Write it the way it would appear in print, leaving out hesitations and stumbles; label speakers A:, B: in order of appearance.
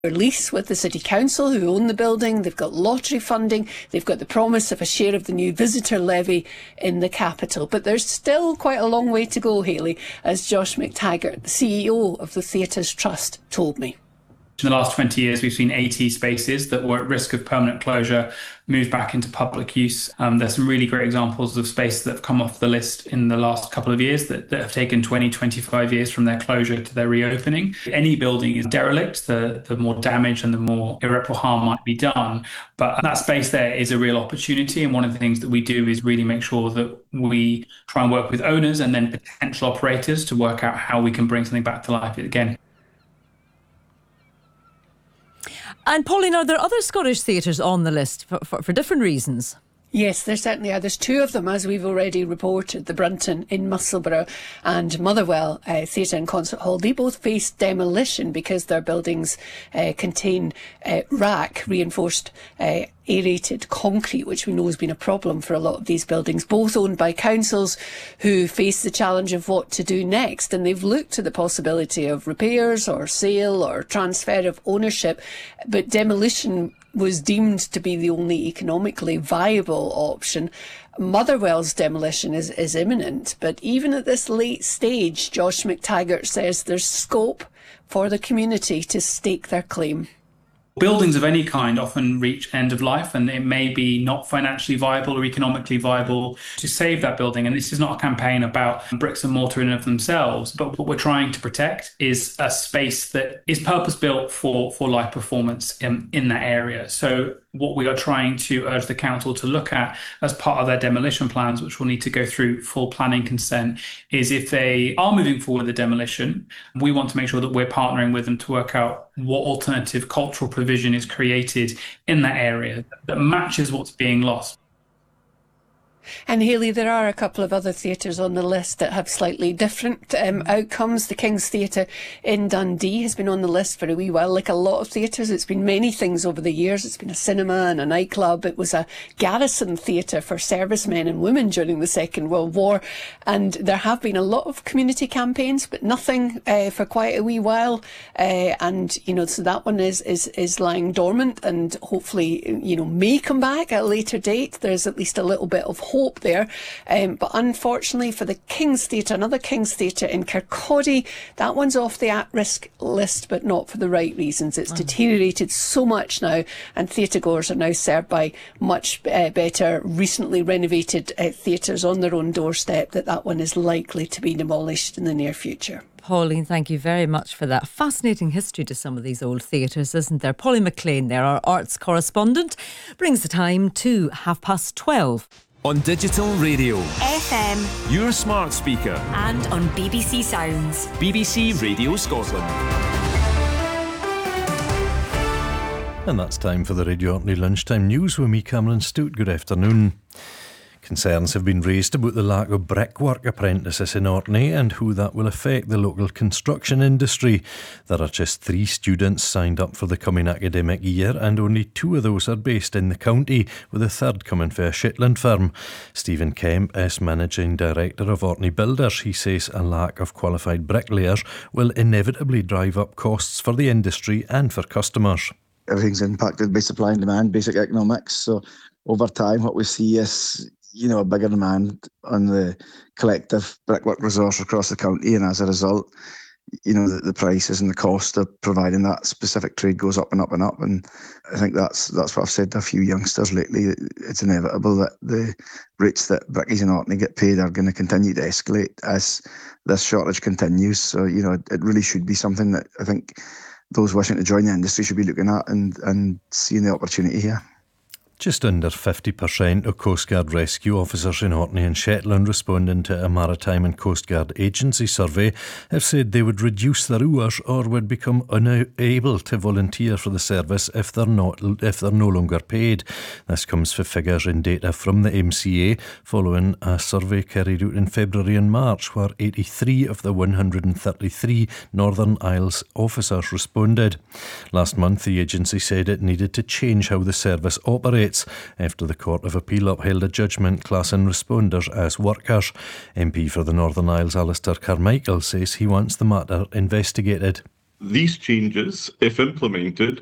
A: lease with the City Council, who own the building. They've got lottery funding. They've got the promise of a share of the new visitor levy in the capital. But there's still quite a long way to go, Hayley, as Josh McTaggart, the CEO of the Theatres Trust, told me.
B: In the last 20 years, we've seen 80 spaces that were at risk of permanent closure move back into public use. There's some really great examples of spaces that have come off the list in the last couple of years that have taken 20, 25 years from their closure to their reopening. Any building is derelict, the more damage and the more irreparable harm might be done. But that space there is a real opportunity. And one of the things that we do is really make sure that we try and work with owners and then potential operators to work out how we can bring something back to life again.
C: And Pauline, are there other Scottish theatres on the list for different reasons?
A: Yes, there certainly are. There's two of them, as we've already reported, the Brunton in Musselburgh and Motherwell Theatre and Concert Hall. They both face demolition because their buildings contain RAC, reinforced aerated concrete, which we know has been a problem for a lot of these buildings, both owned by councils who face the challenge of what to do next. And they've looked to the possibility of repairs or sale or transfer of ownership, but demolition was deemed to be the only economically viable option. Motherwell's demolition is imminent, but even at this late stage, Josh McTaggart says there's scope for the community to stake their claim.
B: Buildings of any kind often reach end of life, and it may be not financially viable or economically viable to save that building. And this is not a campaign about bricks and mortar in and of themselves, but what we're trying to protect is a space that is purpose-built for live performance in that area. So what we are trying to urge the council to look at as part of their demolition plans, which will need to go through full planning consent, is if they are moving forward with the demolition, we want to make sure that we're partnering with them to work out what alternative cultural provision is created in that area that matches what's being lost.
A: And Hayley, there are a couple of other theatres on the list that have slightly different outcomes. The King's Theatre in Dundee has been on the list for a wee while. Like a lot of theatres, it's been many things over the years. It's been a cinema and a nightclub. It was a garrison theatre for servicemen and women during the Second World War. And there have been a lot of community campaigns, but nothing for quite a wee while. And, you know, so that one is lying dormant and hopefully, you know, may come back at a later date. There's at least a little bit of hope there, but unfortunately for the King's Theatre, another King's Theatre in Kirkcaldy, that one's off the at-risk list, but not for the right reasons. It's deteriorated so much now, and theatre goers are now served by much better, recently renovated theatres on their own doorstep, that one is likely to be demolished in the near future.
C: Pauline, thank you very much for that. Fascinating history to some of these old theatres, isn't there? Pauline McLean there, our arts correspondent, brings the time to 12:30.
D: On digital radio,
E: FM,
D: your smart speaker,
E: and on BBC Sounds.
D: BBC Radio Scotland.
F: And that's time for the Radio Orkney Lunchtime News with me, Cameron Stewart. Good afternoon. Concerns have been raised about the lack of brickwork apprentices in Orkney and how that will affect the local construction industry. There are just 3 students signed up for the coming academic year, and only 2 of those are based in the county, with a third coming for a Shetland firm. Stephen Kemp is Managing Director of Orkney Builders. He says a lack of qualified bricklayers will inevitably drive up costs for the industry and for customers.
G: Everything's impacted by supply and demand, basic economics. So over time, what we see is a bigger demand on the collective brickwork resource across the county, and as a result, the prices and the cost of providing that specific trade goes up and up and up. And I think that's what I've said to a few youngsters lately. It's inevitable that the rates that brickies in Orkney get paid are going to continue to escalate as this shortage continues. So, it really should be something that I think those wishing to join the industry should be looking at and seeing the opportunity here.
F: Just under 50% of Coast Guard rescue officers in Orkney and Shetland responding to a Maritime and Coast Guard Agency survey have said they would reduce their hours or would become unable to volunteer for the service if they're no longer paid. This comes for figures in data from the MCA following a survey carried out in February and March, where 83 of the 133 Northern Isles officers responded. Last month, the agency said it needed to change how the service operates after the Court of Appeal upheld a judgment classing responders as workers. MP for the Northern Isles Alistair Carmichael says he wants the matter investigated.
H: These changes, if implemented,